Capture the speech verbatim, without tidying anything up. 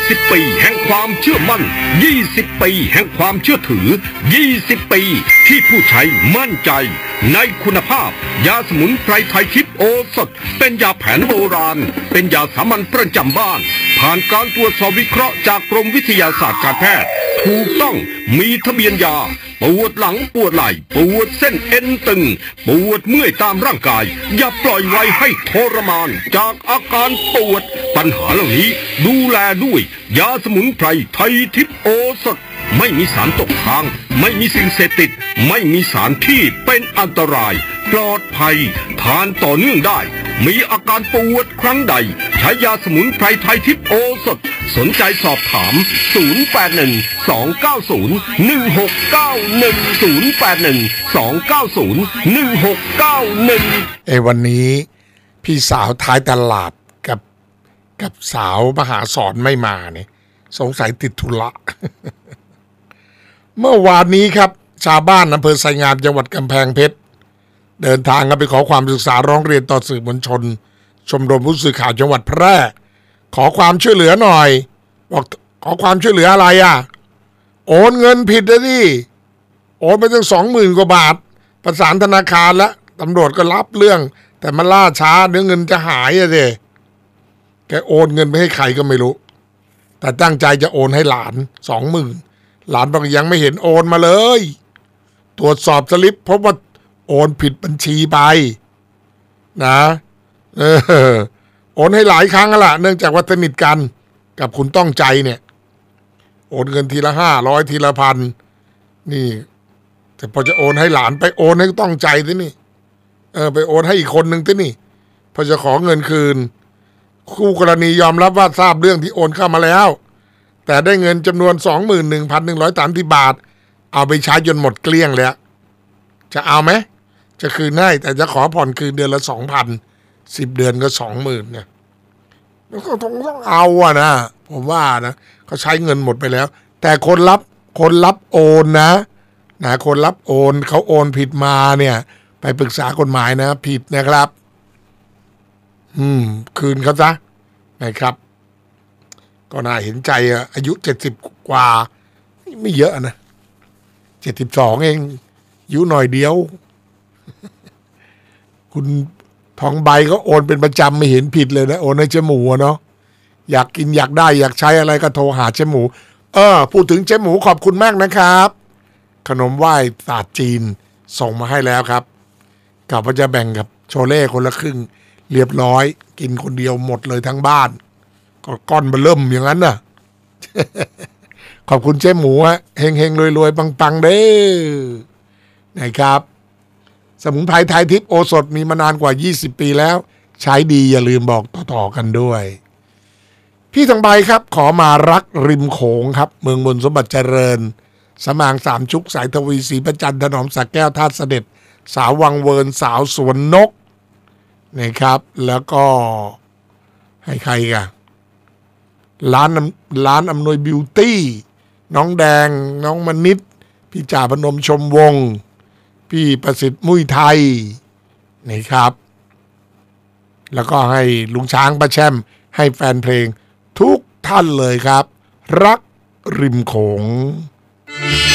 สิบ ปีแห่งความเชื่อมั่นยี่สิบ ปีแห่งความเชื่อถือยี่สิบ ปีที่ผู้ใช้มั่นใจในคุณภาพยาสมุนไพรไทยทิพย์โอสถเป็นยาแผนโบราณเป็นยาสามัญประจำบ้านผ่านการตรวจสอบวิเคราะห์จากกรมวิทยาศาสตร์การแพทย์ถูกต้องมีทะเบียนยาปวดหลังปวดไหล่ปวดเส้นเอ็นตึงปวดเมื่อยตามร่างกายอย่าปล่อยไว้ให้ทรมานจากอาการปวดปัญหาเหล่านี้ดูแลด้วยยาสมุนไพรไทยทิพย์โอสถไม่มีสารตกค้างไม่มีสิ่งเสพติดไม่มีสารที่เป็นอันตรายปลอดภัยทานต่อเนื่องได้มีอาการปวดครั้งใดใช้ยาสมุนไพรไทยทิพย์โอสถสนใจสอบถามศูนย์ แปด หนึ่ง สอง เก้า ศูนย์ หนึ่ง หก เก้า หนึ่ง ศูนย์ แปด หนึ่ง สอง เก้า ศูนย์ หนึ่ง หก เก้า หนึ่งเอวันนี้พี่สาวท้ายตลาดกับกับสาวมหาสอนไม่มาเนี่ยสงสัยติดธุระ เมื่อวานนี้ครับชาวบ้านอำเภอไซงามจังหวัดกำแพงเพชรเดินทางกันไปขอความศึกษาร้องเรียนต่อสื่อมวลชนชมรมผู้สื่อข่าวจังหวัดแพร่ขอความช่วยเหลือหน่อยบอกขอความช่วยเหลืออะไรอ่ะโอนเงินผิดนะดิโอนไปตั้งสองหมื่นกว่าบาทประสานธนาคารแล้วตำรวจก็รับเรื่องแต่มันล่าช้าเนื้อเงินจะหายอะสิแกโอนเงินไปให้ใครก็ไม่รู้แต่ตั้งใจจะโอนให้หลานสองหมื่นหลานบอกยังไม่เห็นโอนมาเลยตรวจสอบสลิปพบว่าโอนผิดบัญชีไปนะเออโอนให้หลายครั้งแล้วล่ะเนื่องจากว่าสนิทกันกับคุณต้องใจเนี่ยโอนเงินทีละห้าร้อยทีละพันนี่แต่พอจะโอนให้หลานไปโอนให้ต้องใจที่นี่เออไปโอนให้อีกคนหนึ่งที่นี่พอจะขอเงินคืนคู่กรณียอมรับว่าทราบเรื่องที่โอนเข้ามาแล้วแต่ได้เงินจำนวน สองหมื่นหนึ่งพันหนึ่งร้อยสามสิบบาทเอาไปใช้จนหมดเกลี้ยงแล้วจะเอาไหมจะคืนให้แต่จะขอผ่อนคืนเดือนละ สองพัน สิบเดือนก็ สองหมื่น เนี่ยมันก็ต้องต้องเอาอ่ะนะผมว่านะเขาใช้เงินหมดไปแล้วแต่คนรับคนรับโอนนะนะคนรับโอนเขาโอนผิดมาเนี่ยไปปรึกษากฎหมายนะผิดนะครับอืมคืนเขาซะนะครับก็น่าเห็นใจอ่ะอายุเจ็ดสิบกว่าไม่เยอะนะเจ็ดสิบสองเองอายุหน่อยเดียวคุณทองใบก็โอนเป็นประจำไม่เห็นผิดเลยนะโอนให้เจ๊หมูเนาะอยากกินอยากได้อยากใช้อะไรก็โทรหาเจ๊หมูเออพูดถึงเจ๊หมูขอบคุณมากนะครับขนมไหว้ศาสตร์จีนส่งมาให้แล้วครับกะว่าจะแบ่งกับโชเล่คนละครึ่งเรียบร้อยกินคนเดียวหมดเลยทั้งบ้านก็ก้อนเบลิ่มอย่างนั้นน่ะ ขอบคุณเจ๊หมูฮะเฮงเฮงรวยรวยปังปังเด้อนะครับสมุนไพรไทยทิพย์โอสถมีมานานกว่ายี่สิบปีแล้วใช้ดีอย่าลืมบอกต่อๆกันด้วยพี่ทองใบครับขอมารักริมโขงครับเมืองมนสมบัติเจริญสมางสามชุกสายทวีศรีประจันถนอมสักแก้วท่าเสด็จสาววังเวิร์นสาวสวนนกนะครับแล้วก็ให้ใครกันร้านร้านอำนวยบิวตี้น้องแดงน้องมณิษฐ์พี่จ่าพนมชมวงพี่ประสิทธิ์มุ้ยไทยนี่ครับแล้วก็ให้ลุงช้างป้าแช่มให้แฟนเพลงทุกท่านเลยครับรักริมโขง